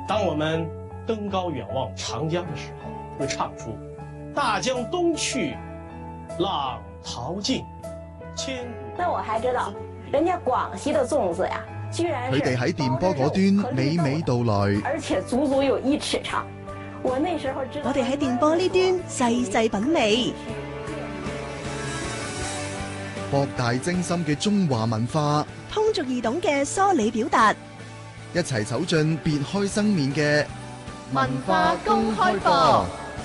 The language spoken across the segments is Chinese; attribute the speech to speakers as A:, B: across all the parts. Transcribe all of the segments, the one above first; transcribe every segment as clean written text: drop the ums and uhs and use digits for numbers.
A: 当我们登高远望长江的时候，会唱出“大江东去，浪淘尽，千古”。
B: 那我还知道，人家广西的粽子呀，居然是
C: 佢哋喺電波嗰端娓娓道來，
B: 而且足足有1尺長。我那時候知道，
D: 我哋喺電波呢端細細品味，
C: 博大精深嘅中華文化，
D: 通俗易懂嘅梳理表達，
C: 一齊走進別開生面嘅
D: 文化公開課。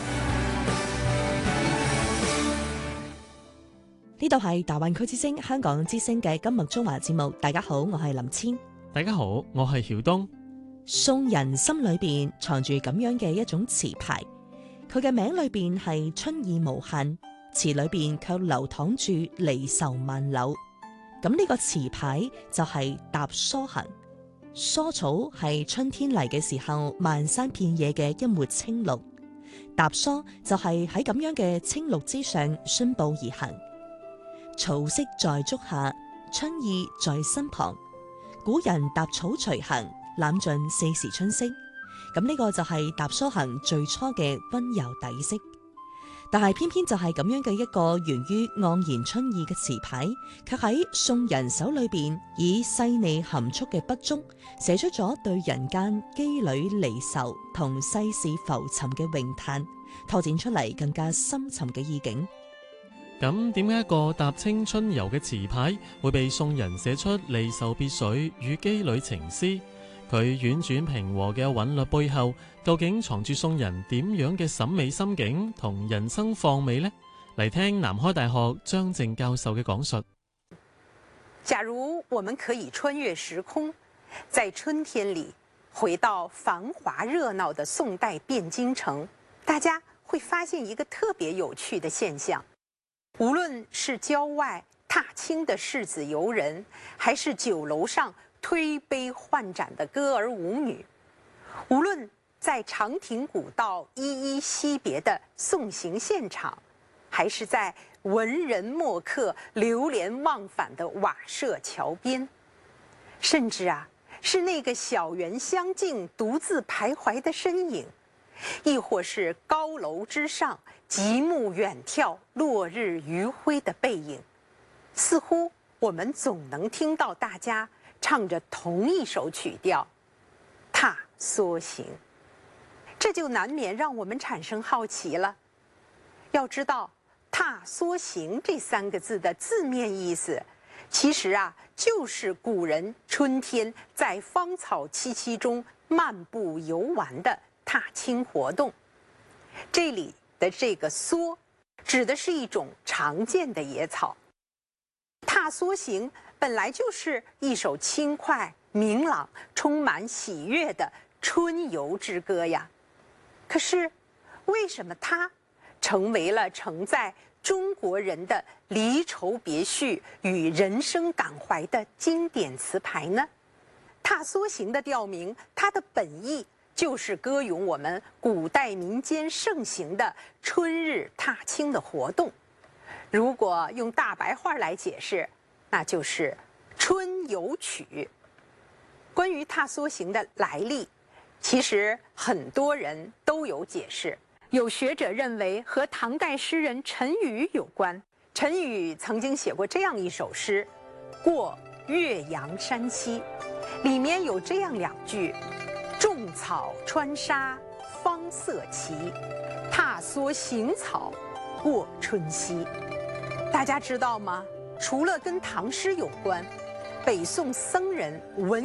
D: 呢度係大灣區之聲、香港之聲嘅今日中華節目。大家好，我係林千。
E: 大家好，我係曉東。
D: 宋人心裏邊藏住咁樣嘅一種詞牌，佢嘅名裏邊係春意無限，詞裏邊卻流淌住離愁萬縷。咁呢個詞牌就係踏梭行。梭草係春天嚟嘅時候漫山遍野嘅一抹青綠，踏梭就係喺咁樣嘅青綠之上迅步而行。草色在足下，春意在身旁。古人踏草隨行，攬盡四時春色。咁呢個就係踏梭行最初嘅溫柔底色。但係偏偏就係咁樣嘅一個源於盎然春意嘅詞牌，卻喺宋人手裏邊以細膩含蓄嘅筆觸，寫出咗對人間羈旅離愁同世事浮沉嘅詠嘆，拓展出嚟更加深沉嘅意境。
E: 咁點解一個踏青春遊嘅詞牌會被宋人寫出離愁別緒與羈旅情詩？佢婉轉平和嘅韻律背後，究竟藏住宋人點樣嘅審美心境同人生況味呢？嚟聽南開大學張靜教授嘅講述。
F: 假如我們可以穿越時空，在春天裡回到繁華熱鬧的宋代汴京城，大家會發現一個特別有趣的現象。無論是郊外踏青的士子遊人，還是酒樓上推杯換盞的歌兒舞女，無論在長亭古道依依惜別的送行現場，還是在文人墨客流連忘返的瓦舍橋邊，甚至是那個小園香徑獨自徘徊的身影，亦或是高樓之上極目遠眺落日餘暉的背影，似乎我們總能聽到大家唱着同一首曲調《踏梭行》，這就難免讓我們產生好奇了。要知道“踏梭行”這3個字的字面意思，其實就是古人春天在芳草萋萋中漫步遊玩的踏青活動。這裡的這個梭，指的是一種常見的野草。踏梭行本來就是一首輕快、明朗、充滿喜悅的春遊之歌呀。可是，為什麼它成為了承載中國人的離愁別緒與人生感懷的經典詞牌呢？踏梭行的調名，它的本意就是歌詠我們古代民間盛行的春日踏青的活動。如果用大白話來解釋，那就是春遊曲。關於踏梭行的來歷，其實很多人都有解釋。有學者認為和唐代詩人陳宇有關。陳宇曾經寫過這樣一首詩《過岳陽山西》，裡面有這樣2句：種草穿沙芳色奇，踏梭行草過春熙。大家知道嗎？除了跟唐詩有關，北宋僧人文